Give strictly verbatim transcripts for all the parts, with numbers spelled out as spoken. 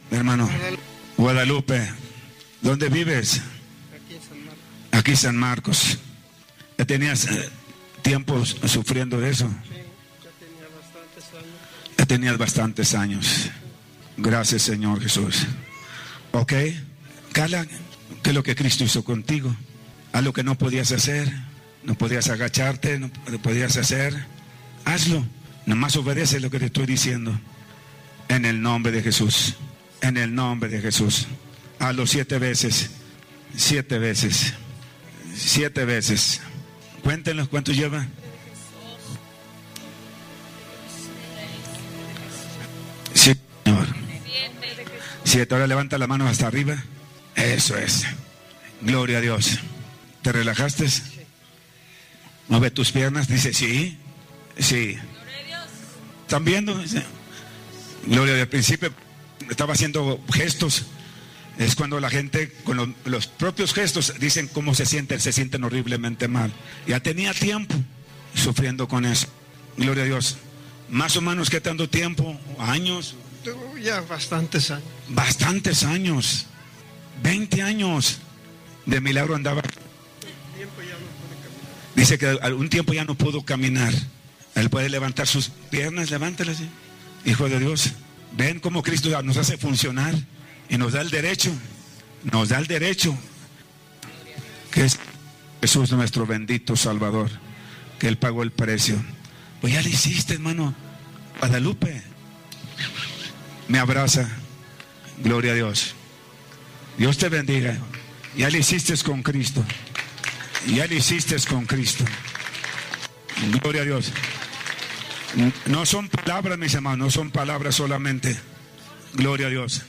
hermano? Guadalupe. ¿Dónde vives? Aquí en San Marcos. Aquí en San Marcos. ¿Ya tenías eh, tiempo sufriendo de eso? Sí, ya tenía bastantes años. Ya tenías bastantes años. Gracias, Señor Jesús. Ok. Carla, ¿qué es lo que Cristo hizo contigo? Algo que no podías hacer, no podías agacharte, no podías hacer. Hazlo. Nomás obedece lo que te estoy diciendo. En el nombre de Jesús. En el nombre de Jesús. Hazlo siete veces. Siete veces. Siete veces. Cuéntenos cuánto lleva. Sí, Señor. Siete. Ahora levanta la mano hasta arriba. Eso es. Gloria a Dios. ¿Te relajaste? Mueve tus piernas. Dice sí. Sí. ¿Están viendo? Gloria a Dios. Al principio estaba haciendo gestos. Es cuando la gente con los, los propios gestos dicen cómo se sienten. Se sienten horriblemente mal. Ya tenía tiempo sufriendo con eso. Gloria a Dios. Más o menos, ¿qué tanto tiempo? ¿Años? Ya bastantes años. Bastantes años. veinte años. De milagro andaba. Tiempo ya no puede caminar. Dice que algún tiempo ya no pudo caminar. Él puede levantar sus piernas, levántalas. Hijo de Dios. Ven cómo Cristo nos hace funcionar y nos da el derecho. Nos da el derecho. Que es Jesús nuestro bendito Salvador. Que Él pagó el precio. Pues ya lo hiciste, hermano. Guadalupe. Me abraza. Gloria a Dios. Dios te bendiga. Ya lo hiciste con Cristo. Ya lo hiciste con Cristo. Gloria a Dios. No son palabras, mis hermanos, no son palabras solamente. Gloria a Dios.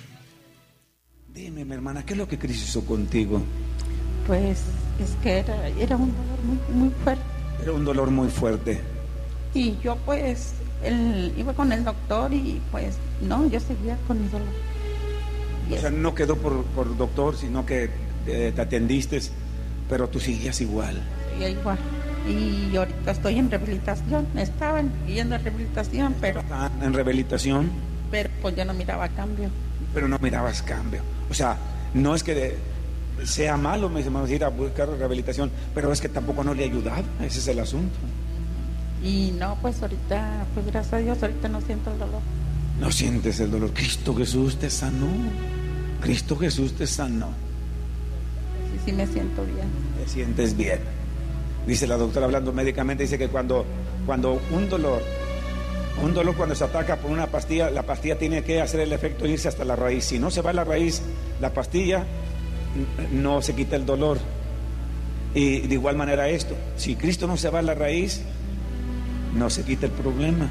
Dime, mi hermana, ¿qué es lo que Cristo hizo contigo? Pues es que era, era un dolor muy, muy fuerte. Era un dolor muy fuerte. Y yo pues él, iba con el doctor y pues no, yo seguía con mi dolor. Y O sea, no quedó por, por doctor, sino que eh, te atendiste, pero tú seguías igual. seguía igual. Y ahorita estoy en rehabilitación. Estaba yendo a rehabilitación, pero, Estaba en rehabilitación, pero pues yo no miraba cambio. pero no mirabas cambio. O sea, no es que de- sea malo, mis hermanos, ir a buscar rehabilitación, pero es que tampoco no le ha ayudado. Ese es el asunto. Y no, pues ahorita, pues gracias a Dios, ahorita no siento el dolor. No sientes el dolor. Cristo Jesús te sanó. Cristo Jesús te sanó. Sí, sí me siento bien. Te sientes bien. Dice la doctora, hablando médicamente, dice que cuando, cuando un dolor, un dolor cuando se ataca por una pastilla, la pastilla tiene que hacer el efecto de irse hasta la raíz. Si no se va a la raíz, la pastilla, n- no se quita el dolor. Y de igual manera esto, si Cristo no se va a la raíz, no se quita el problema.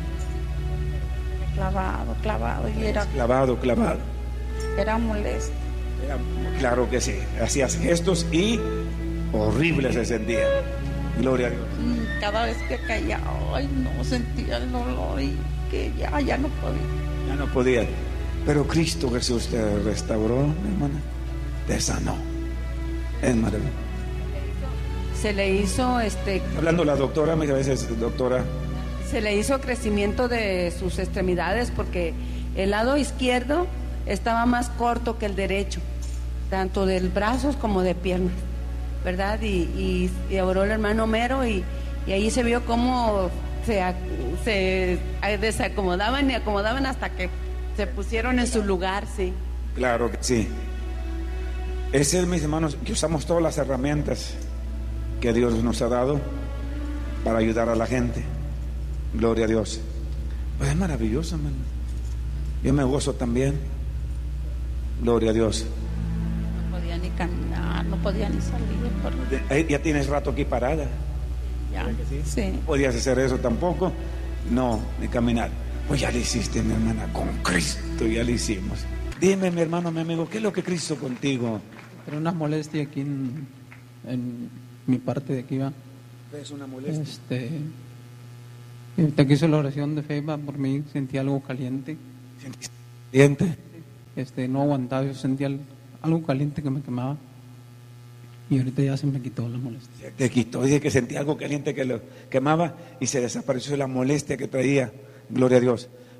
Clavado, clavado, y era, Clavado, clavado. era molesto. Era- claro que sí. Hacías gestos y horrible se sentía. Gloria a Dios. Y cada vez que caía, ay, no sentía el dolor y que ya, ya no podía. Ya no podía. Pero Cristo Jesús te restauró, mi hermana. Te sanó. Es maravilloso. Se le hizo este Hablando la doctora, me dice a veces, doctora, se le hizo crecimiento de sus extremidades porque el lado izquierdo estaba más corto que el derecho, tanto del brazos como de piernas, ¿verdad? Y, y, y oró el hermano Mero y, y ahí se vio cómo se, ac- se desacomodaban y acomodaban hasta que se pusieron en su lugar, sí. claro que sí. Ese es, mis hermanos, que usamos todas las herramientas que Dios nos ha dado para ayudar a la gente. Gloria a Dios. Pues es maravilloso, hermano. Yo me gozo también. Gloria a Dios. No podía ni caminar, no podía ni salir. Por... Eh, Ya tienes rato aquí parada. Ya, sí. No podías hacer eso tampoco. No, ni caminar. Pues ya lo hiciste, mi hermana, con Cristo ya lo hicimos. Dime, mi hermano, mi amigo, ¿qué es lo que Cristo contigo? Era una molestia aquí en, en mi parte de aquí, va. Es una molestia. Este, y ahorita que hice la oración de fe, va, por mí sentí algo caliente. ¿Diente? Este, no aguantaba, yo sentía al- algo caliente que me quemaba. Y ahorita ya se me quitó la molestia. Se te quitó, dice que sentía algo caliente que lo quemaba y se desapareció la molestia que traía. Gloria a Dios.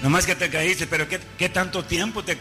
Nomás que te caíste, pero ¿qué, qué tanto tiempo te